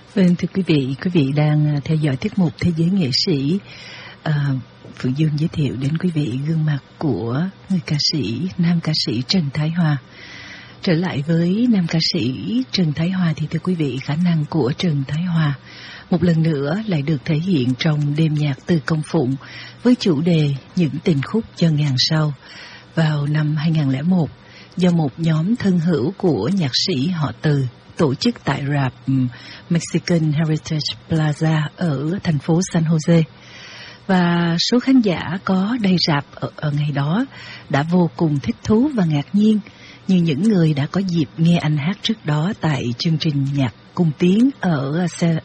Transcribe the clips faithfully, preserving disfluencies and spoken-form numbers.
Vâng, thưa quý vị, quý vị đang theo dõi tiết mục Thế giới nghệ sĩ. À, Phượng Dương giới thiệu đến quý vị gương mặt của người ca sĩ, nam ca sĩ Trần Thái Hòa. Trở lại với nam ca sĩ Trần Thái Hòa thì thưa quý vị, khả năng của Trần Thái Hòa một lần nữa lại được thể hiện trong đêm nhạc Từ Công Phụng với chủ đề Những tình khúc cho ngàn sau vào năm hai không không một do một nhóm thân hữu của nhạc sĩ họ Từ tổ chức tại rạp Mexican Heritage Plaza ở thành phố San Jose. Và số khán giả có đầy rạp ở, ở ngày đó đã vô cùng thích thú và ngạc nhiên, như những người đã có dịp nghe anh hát trước đó tại chương trình nhạc cung tiến ở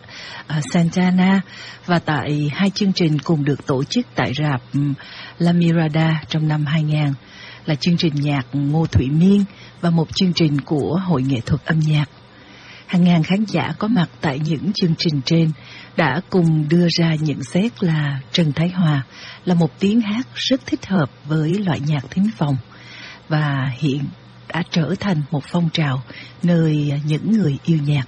Santa Ana và tại hai chương trình cùng được tổ chức tại rạp La Mirada trong năm hai không không không, là chương trình nhạc Ngô Thụy Miên và một chương trình của Hội Nghệ thuật Âm nhạc. Hàng ngàn khán giả có mặt tại những chương trình trên đã cùng đưa ra nhận xét là Trần Thái Hòa là một tiếng hát rất thích hợp với loại nhạc thính phòng và hiện đã trở thành một phong trào nơi những người yêu nhạc.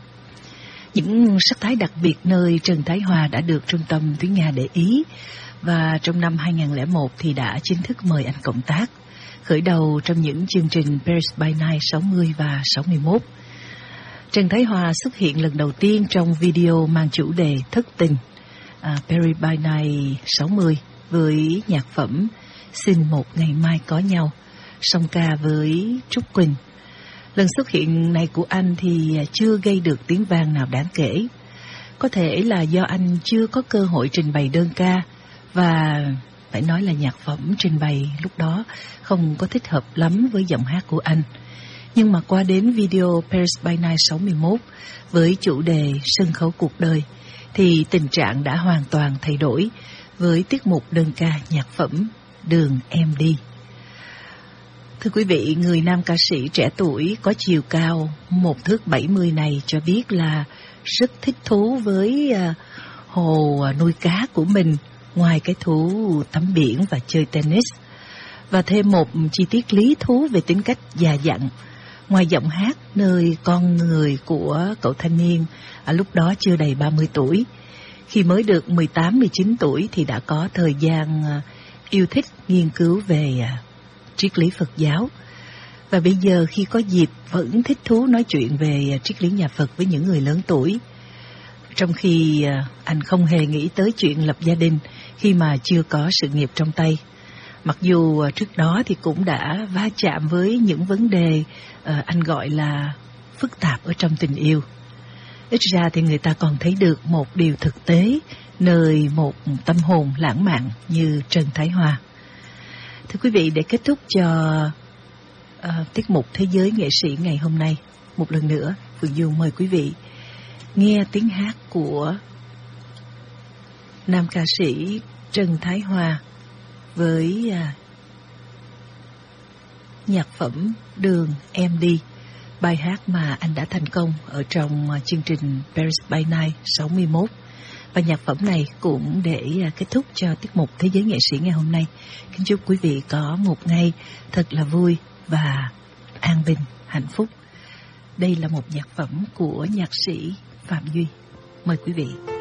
Những sắc thái đặc biệt nơi Trần Thái Hòa đã được Trung tâm Tiếng Nga để ý và trong năm hai không không một thì đã chính thức mời anh cộng tác, khởi đầu trong những chương trình Paris by Night sáu mươi và sáu mươi mốt. Trần Thái Hòa xuất hiện lần đầu tiên trong video mang chủ đề Thất tình à, Paris by Night sáu mươi với nhạc phẩm Xin một ngày mai có nhau, song ca với Trúc Quỳnh. Lần xuất hiện này của anh thì chưa gây được tiếng vang nào đáng kể. Có thể là do anh chưa có cơ hội trình bày đơn ca và phải nói là nhạc phẩm trình bày lúc đó không có thích hợp lắm với giọng hát của anh. Nhưng mà qua đến video Paris by Night sáu mươi mốt với chủ đề Sân khấu cuộc đời thì tình trạng đã hoàn toàn thay đổi với tiết mục đơn ca nhạc phẩm Đường Em Đi. Thưa quý vị, người nam ca sĩ trẻ tuổi có chiều cao một thước bảy mươi này cho biết là rất thích thú với uh, hồ nuôi cá của mình, ngoài cái thú tắm biển và chơi tennis. Và thêm một chi tiết lý thú về tính cách già dặn, ngoài giọng hát nơi con người của cậu thanh niên à, lúc đó chưa đầy ba mươi tuổi. Khi mới được mười tám mười chín tuổi thì đã có thời gian uh, yêu thích nghiên cứu về uh, triết lý Phật giáo. Và bây giờ khi có dịp vẫn thích thú nói chuyện về triết lý nhà Phật với những người lớn tuổi. Trong khi anh không hề nghĩ tới chuyện lập gia đình khi mà chưa có sự nghiệp trong tay. Mặc dù trước đó thì cũng đã va chạm với những vấn đề anh gọi là phức tạp ở trong tình yêu. Ít ra thì người ta còn thấy được một điều thực tế nơi một tâm hồn lãng mạn như Trần Thái Hòa. Thưa quý vị, để kết thúc cho uh, tiết mục Thế giới nghệ sĩ ngày hôm nay, một lần nữa Phượng Dương mời quý vị nghe tiếng hát của nam ca sĩ Trần Thái Hòa với uh, nhạc phẩm Đường Em Đi, bài hát mà anh đã thành công ở trong uh, chương trình Paris by Night sáu mươi mốt. Và nhạc phẩm này cũng để kết thúc cho tiết mục Thế giới nghệ sĩ ngày hôm nay. Kính chúc quý vị có một ngày thật là vui và an bình, hạnh phúc. Đây là một nhạc phẩm của nhạc sĩ Phạm Duy. Mời quý vị.